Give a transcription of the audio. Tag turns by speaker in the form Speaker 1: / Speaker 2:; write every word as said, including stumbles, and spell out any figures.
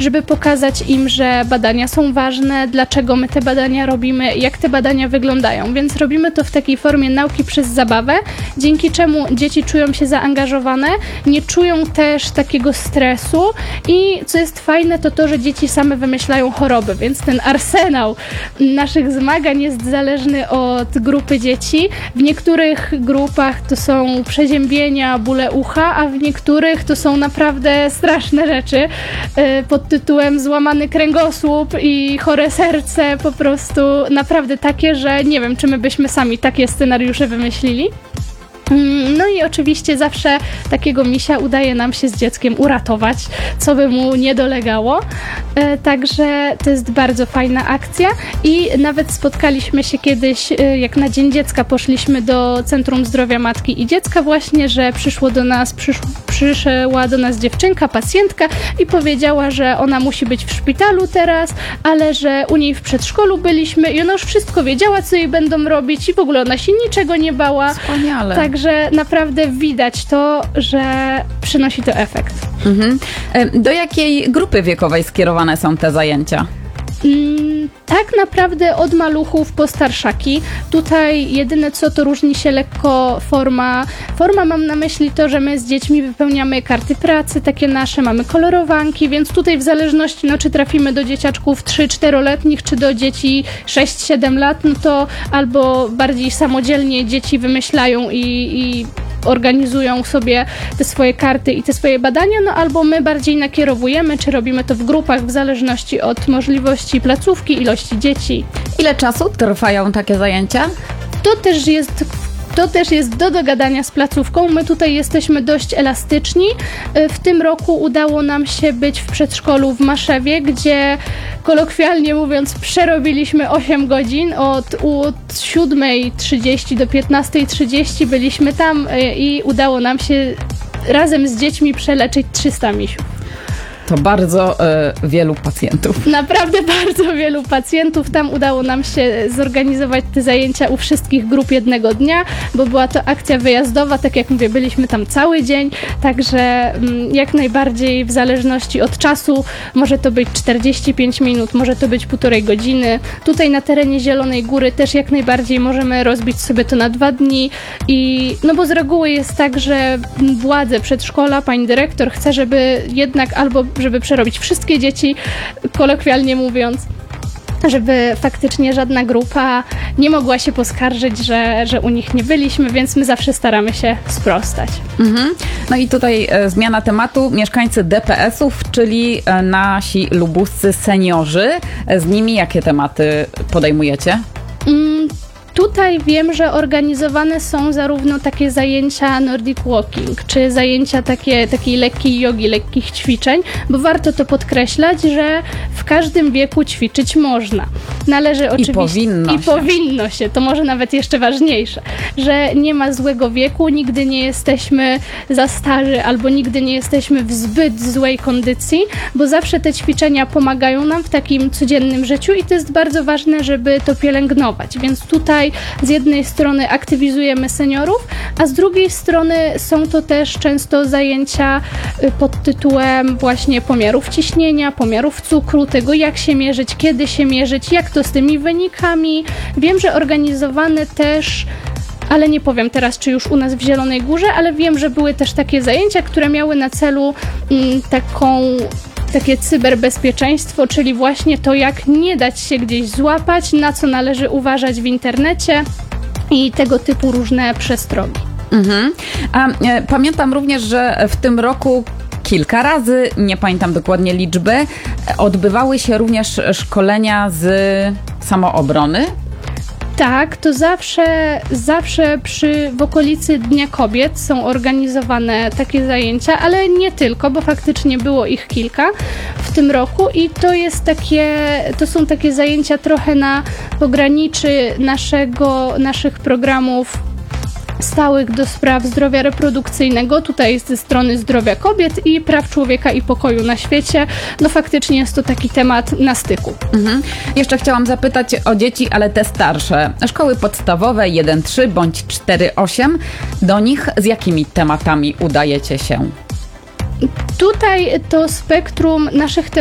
Speaker 1: żeby pokazać im, że badania są ważne, dlaczego my te badania robimy, jak te badania wyglądają. Więc robimy to w takiej formie nauki przez zabawę, dzięki czemu dzieci czują się zaangażowane, nie czują też takiego stresu i co jest fajne, to to, że dzieci same wymyślają choroby, więc ten arsenał naszych zmagań jest zależny od grupy dzieci. W niektórych grupach to są przeziębienia, bóle ucha, a w niektórych to są naprawdę straszne rzeczy yy, pod tytułem złamany kręgosłup i chore serce, po prostu naprawdę takie, że nie wiem, czy my byśmy sami takie scenariusze wymyślili. No i oczywiście zawsze takiego misia udaje nam się z dzieckiem uratować, co by mu nie dolegało. E, także to jest bardzo fajna akcja i nawet spotkaliśmy się kiedyś, e, jak na Dzień Dziecka poszliśmy do Centrum Zdrowia Matki i Dziecka właśnie, że przyszło do nas, przysz, przyszła do nas dziewczynka, pacjentka i powiedziała, że ona musi być w szpitalu teraz, ale że u niej w przedszkolu byliśmy i ona już wszystko wiedziała, co jej będą robić i w ogóle ona się niczego nie bała.
Speaker 2: Wspaniale.
Speaker 1: Także naprawdę widać to, że przynosi to efekt.
Speaker 2: Mhm. Do jakiej grupy wiekowej skierowane są te zajęcia?
Speaker 1: Mm, tak naprawdę od maluchów po starszaki. Tutaj jedyne co, to różni się lekko forma. Forma, mam na myśli to, że my z dziećmi wypełniamy karty pracy, takie nasze, mamy kolorowanki, więc tutaj w zależności, no czy trafimy do dzieciaczków trzy-czteroletnich, czy do dzieci sześć-siedem lat, no to albo bardziej samodzielnie dzieci wymyślają i, i organizują sobie te swoje karty i te swoje badania, no albo my bardziej nakierowujemy, czy robimy to w grupach w zależności od możliwości placówki, ilości dzieci.
Speaker 2: Ile czasu trwają takie zajęcia?
Speaker 1: To też jest To też jest do dogadania z placówką. My tutaj jesteśmy dość elastyczni. W tym roku udało nam się być w przedszkolu w Maszewie, gdzie kolokwialnie mówiąc przerobiliśmy osiem godzin. Od, od siódmej trzydzieści do piętnastej trzydzieści byliśmy tam i udało nam się razem z dziećmi przeleczyć trzysta misiów.
Speaker 2: To bardzo y, wielu pacjentów.
Speaker 1: Naprawdę bardzo wielu pacjentów. Tam udało nam się zorganizować te zajęcia u wszystkich grup jednego dnia, bo była to akcja wyjazdowa, tak jak mówię, byliśmy tam cały dzień, także mm, jak najbardziej w zależności od czasu może to być czterdzieści pięć minut, może to być półtorej godziny. Tutaj na terenie Zielonej Góry też jak najbardziej możemy rozbić sobie to na dwa dni i no bo z reguły jest tak, że władze przedszkola, pani dyrektor chce, żeby jednak albo żeby przerobić wszystkie dzieci, kolokwialnie mówiąc, żeby faktycznie żadna grupa nie mogła się poskarżyć, że, że u nich nie byliśmy, więc my zawsze staramy się sprostać.
Speaker 2: Mhm. No i tutaj e, zmiana tematu. Mieszkańcy D P S-ów, czyli e, nasi lubuscy seniorzy. E, z nimi jakie tematy podejmujecie?
Speaker 1: Mm, Tutaj wiem, że organizowane są zarówno takie zajęcia Nordic Walking, czy zajęcia takie, takiej lekkiej jogi, lekkich ćwiczeń, bo warto to podkreślać, że w każdym wieku ćwiczyć można. Należy oczywiście...
Speaker 2: I powinno
Speaker 1: I
Speaker 2: się.
Speaker 1: powinno się. To może nawet jeszcze ważniejsze, że nie ma złego wieku, nigdy nie jesteśmy za starzy, albo nigdy nie jesteśmy w zbyt złej kondycji, bo zawsze te ćwiczenia pomagają nam w takim codziennym życiu i to jest bardzo ważne, żeby to pielęgnować. Więc tutaj z jednej strony aktywizujemy seniorów, a z drugiej strony są to też często zajęcia pod tytułem właśnie pomiarów ciśnienia, pomiarów cukru, tego jak się mierzyć, kiedy się mierzyć, jak to z tymi wynikami. Wiem, że organizowane też, ale nie powiem teraz, czy już u nas w Zielonej Górze, ale wiem, że były też takie zajęcia, które miały na celu mm, taką takie cyberbezpieczeństwo, czyli właśnie to, jak nie dać się gdzieś złapać, na co należy uważać w internecie i tego typu różne przestrogi.
Speaker 2: Mhm. A e, pamiętam również, że w tym roku kilka razy, nie pamiętam dokładnie liczby, odbywały się również szkolenia z samoobrony.
Speaker 1: Tak, to zawsze, zawsze przy, w okolicy Dnia Kobiet są organizowane takie zajęcia, ale nie tylko, bo faktycznie było ich kilka w tym roku i to jest takie, to są takie zajęcia trochę na pograniczy naszego, naszych programów stałych do spraw zdrowia reprodukcyjnego. Tutaj jest ze strony zdrowia kobiet i praw człowieka i pokoju na świecie. No faktycznie jest to taki temat na styku.
Speaker 2: Mhm. Jeszcze chciałam zapytać o dzieci, ale te starsze. Szkoły podstawowe jeden trzy bądź cztery osiem. Do nich z jakimi tematami udajecie się?
Speaker 1: Tutaj to spektrum naszych tematów